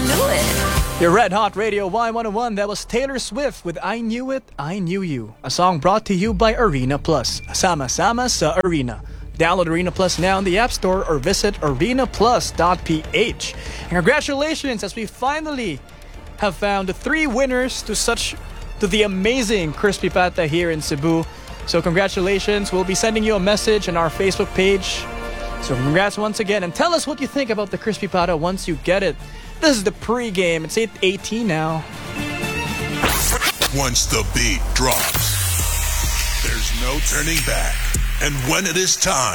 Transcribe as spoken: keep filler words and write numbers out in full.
knew it. Your Red Hot Radio Y one oh one, that was Taylor Swift with I Knew It, I Knew You. A song brought to you by Arena Plus. Sama-sama sa Arena. Download Arena Plus now in the App Store or visit arena plus dot p h. And congratulations, as we finally have found the three winners to such to the amazing Crispy Pata here in Cebu. So congratulations. We'll be sending you a message on our Facebook page. So congrats once again, and tell us what you think about the Crispy Pata once you get it. This is the pre-game. It's eight eighteen now. Once the beat drops, there's no turning back. And when it is time,